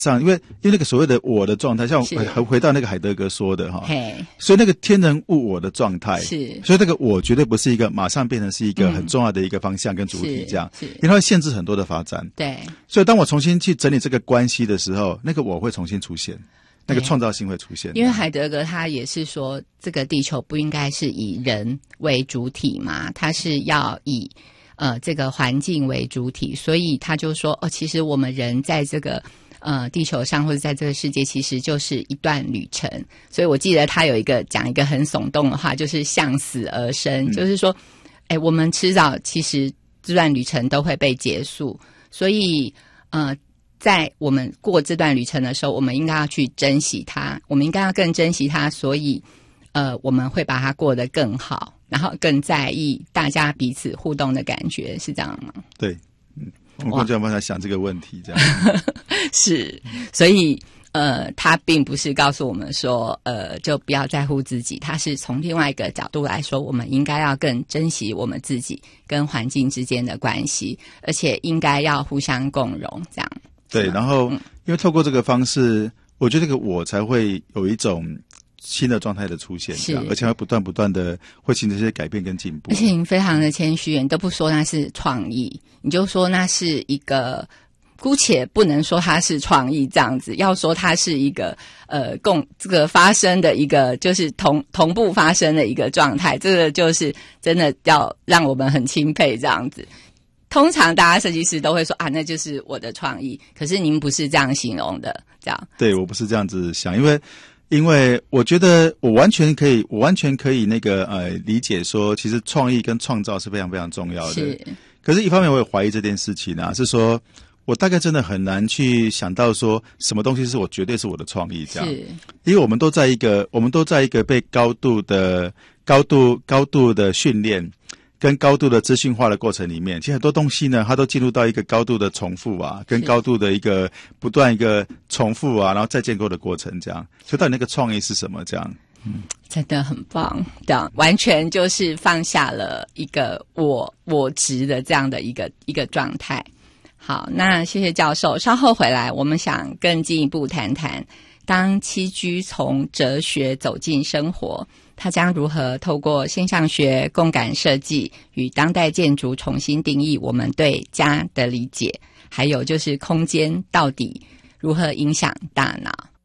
上，因为那个所谓的我的状态，像回到那个海德格说的哈，所以那个天人物我的状态，是，所以这个我绝对不是一个马上变成是一个很重要的一个方向跟主体这样，因为它会限制很多的发展。对，所以当我重新去整理这个关系的时候，那个我会重新出现，那个创造性会出现。 因为海德格他也是说，这个地球不应该是以人为主体嘛，它是要以这个环境为主体，所以他就说其实我们人在这个地球上或者在这个世界其实就是一段旅程。所以我记得他有讲一个很耸动的话，就是向死而生，就是说我们迟早其实这段旅程都会被结束，所以在我们过这段旅程的时候，我们应该要去珍惜它，我们应该要更珍惜它，所以我们会把它过得更好，然后更在意大家彼此互动的感觉，是这样吗？ 对，我们就要帮他想这个问题，这样是，所以他并不是告诉我们说就不要在乎自己，他是从另外一个角度来说，我们应该要更珍惜我们自己跟环境之间的关系，而且应该要互相共融，这样。 对，然后因为透过这个方式，我觉得这个我才会有一种新的状态的出现，而且会不断的会形成一些改变跟进步。 而且你非常的谦虚，你都不说那是创意，你就说那是一个，姑且不能说它是创意这样子，要说它是一个这个发生的一个就是同步发生的一个状态，这个就是真的要让我们很钦佩这样子。通常大家设计师都会说那就是我的创意，可是您不是这样形容的，这样。 对，我不是这样子想，因为我觉得我完全可以那个理解说，其实创意跟创造是非常非常重要的。是。可是一方面我也怀疑这件事情啊，是说我大概真的很难去想到说什么东西是我绝对是我的创意这样。是。因为我们都在一个被高度的训练跟高度的资讯化的过程里面，其实很多东西呢，它都进入到一个高度的重复啊，跟高度的一个不断一个重复啊，然后再建构的过程，这样。所以到底那个创意是什么？这样， 真的很棒，这样完全就是放下了一个我执的这样的一个状态。好，那谢谢教授，稍后回来我们想更进一步谈谈，当栖居从哲学走进生活。它将如何透过现象学、共感设计与当代建筑重新定义我们对家的理解，还有就是空间到底如何影响大脑。